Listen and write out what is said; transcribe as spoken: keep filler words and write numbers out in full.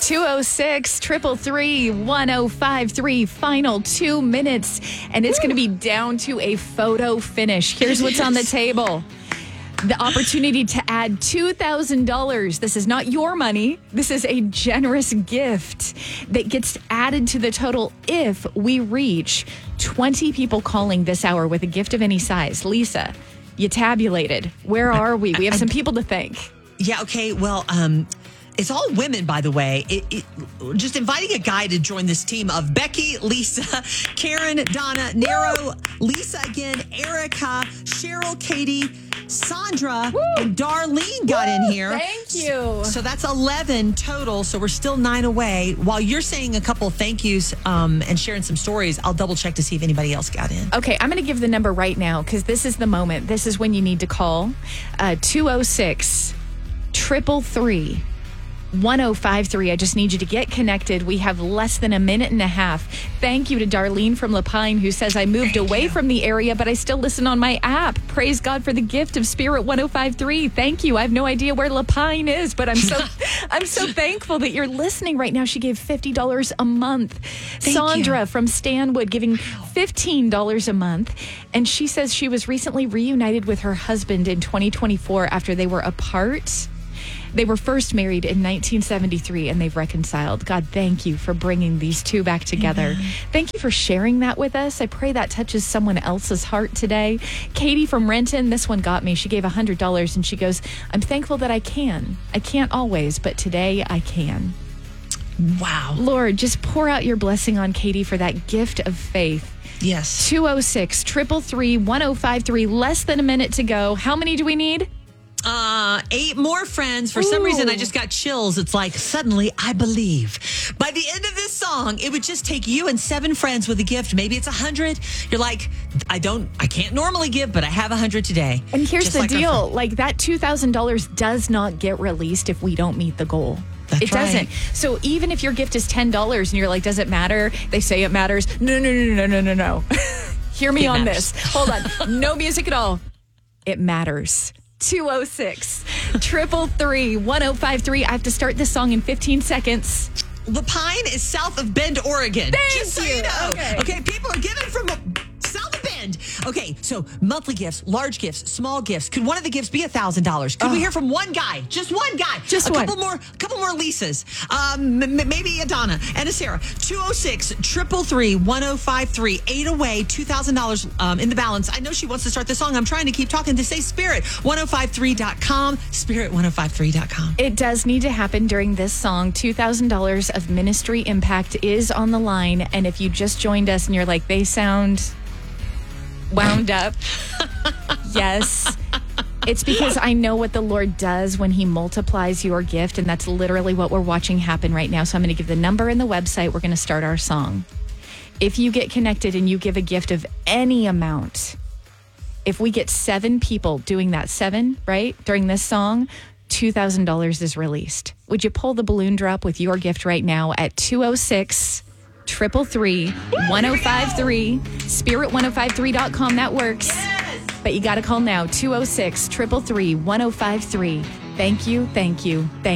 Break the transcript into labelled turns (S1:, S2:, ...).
S1: two oh six, three three three, one oh five three. Final two minutes, and it's going to be down to a photo finish. Here's what's on the table. The opportunity to add two thousand dollars. This is not your money. This is a generous gift that gets added to the total if we reach twenty people calling this hour with a gift of any size. Lisa, you tabulated. Where are we? We have some people to thank.
S2: Yeah, okay. Well, um, it's all women, by the way. It, it, just inviting a guy to join this team of Becky, Lisa, Karen, Donna, Nero, Lisa again, Erica, Cheryl, Katie, Sandra, Woo! and Darlene got Woo! in here.
S1: Thank you.
S2: So that's eleven total. So we're still nine away. While you're saying a couple of thank yous um, and sharing some stories, I'll double check to see if anybody else got in.
S1: Okay, I'm going to give the number right now because this is the moment. This is when you need to call. Uh, two oh six, three three three. one oh five three. I just need you to get connected. We have less than a minute and a half. Thank you to Darlene from Lapine, who says, I moved
S2: Thank
S1: away
S2: you.
S1: from the area, but I still listen on my app. Praise God for the gift of Spirit one oh five three. Thank you. I have no idea where Lapine is, but I'm so I'm so thankful that you're listening right now. She gave fifty dollars a month.
S2: Thank
S1: Sandra
S2: you.
S1: from Stanwood giving fifteen dollars a month. And she says she was recently reunited with her husband in twenty twenty-four after they were apart. They were first married in nineteen seventy-three, and they've reconciled. God, thank you for bringing these two back together. Amen. Thank you for sharing that with us. I pray that touches someone else's heart today. Katie from Renton, this one got me. She gave one hundred dollars, and she goes, I'm thankful that I can. I can't always, but today I can.
S2: Wow.
S1: Lord, just pour out your blessing on Katie for that gift of faith.
S2: Yes.
S1: two oh six, three three three, one oh five three. Less than a minute to go. How many do we need?
S2: Uh, eight more friends. For
S1: Ooh.
S2: some reason, I just got chills. It's like, suddenly I believe. By the end of this song, it would just take you and seven friends with a gift. Maybe it's a hundred. You're like, I don't, I can't normally give, but I have a hundred today.
S1: And here's
S2: Just
S1: the
S2: like our
S1: deal.
S2: friend.
S1: Like that two thousand dollars does not get released if we don't meet the goal.
S2: That's
S1: it doesn't.
S2: right.
S1: So even if your gift is ten dollars and you're like, does it matter? They say it matters. No, no, no, no, no, no, no. Hear me
S2: It
S1: on
S2: matters.
S1: this. Hold on. No music at all. It matters. two oh six, three three three, one oh five three. I have to start this song in fifteen seconds.
S2: Lapine is south of Bend, Oregon.
S1: Thank
S2: Just so
S1: you.
S2: you know.
S1: Okay.
S2: Okay, people are giving from south of Bend. Okay, so monthly gifts, large gifts, small gifts. Could one of the gifts be a thousand dollars? Could we hear from one guy? Just one guy.
S1: Just
S2: a
S1: one.
S2: couple more, a couple more Lisas. Um, m- m- maybe a Donna and a Sarah. two oh six, three three three, one oh five three. Eight away, two thousand dollars um, in the balance. I know she wants to start the song. I'm trying to keep talking to say Spirit one oh five three dot com. Spirit one oh five three dot com.
S1: It does need to happen during this song. two thousand dollars of ministry impact is on the line. And if you just joined us and you're like, they sound wound up. Yes. It's because I know what the Lord does when he multiplies your gift. And that's literally what we're watching happen right now. So I'm going to give the number and the website. We're going to start our song. If you get connected and you give a gift of any amount, if we get seven people doing that, seven, right, during this song, two thousand dollars is released. Would you pull the balloon drop with your gift right now at two oh six, three three three, one oh five three, spirit one oh five three dot com. That works.
S2: Yes.
S1: But you got to call now, two oh six, three three three, one oh five three. Thank you, thank you, thank you.